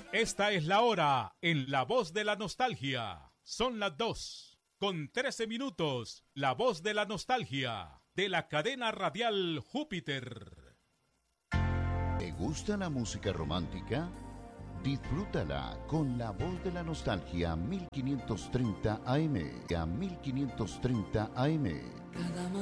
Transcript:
Esta es la hora en La Voz de la Nostalgia. Son las 2:13. La Voz de la Nostalgia, de la cadena radial Júpiter. ¿Te gusta la música romántica? Disfrútala con La Voz de la Nostalgia 1530 AM. A 1530 AM.